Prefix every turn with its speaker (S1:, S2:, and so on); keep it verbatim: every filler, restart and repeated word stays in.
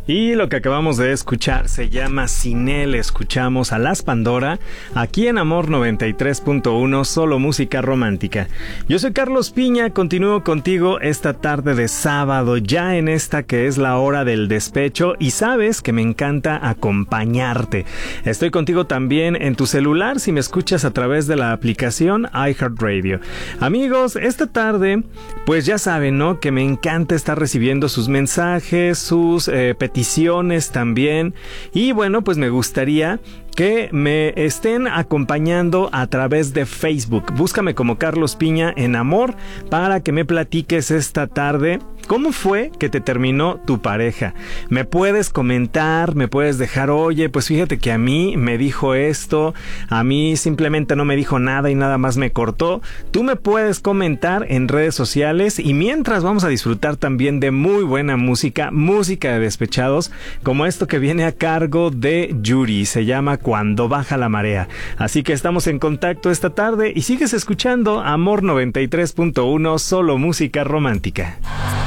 S1: Y lo que acabamos de escuchar se llama Sin Él. Escuchamos a Las Pandora aquí en Amor noventa y tres punto uno, solo música romántica. Yo soy Carlos Piña, continúo contigo esta tarde de sábado, ya en esta que es la hora del despecho, y sabes que me encanta acompañarte. Estoy contigo también en tu celular si me escuchas a través de la aplicación iHeartRadio. Amigos, esta tarde pues ya saben, ¿no?, que me encanta estar recibiendo sus mensajes, sus eh, peticiones también, y bueno, pues me gustaría que me estén acompañando a través de Facebook. Búscame como Carlos Piña en Amor para que me platiques esta tarde cómo fue que te terminó tu pareja. Me puedes comentar, me puedes dejar, oye, pues fíjate que a mí me dijo esto, a mí simplemente no me dijo nada y nada más me cortó. Tú me puedes comentar en redes sociales, y mientras vamos a disfrutar también de muy buena música, música de despechados, como esto que viene a cargo de Yuri, se llama Cuando Baja la Marea. Así que estamos en contacto esta tarde y sigues escuchando Amor noventa y tres punto uno, solo música romántica.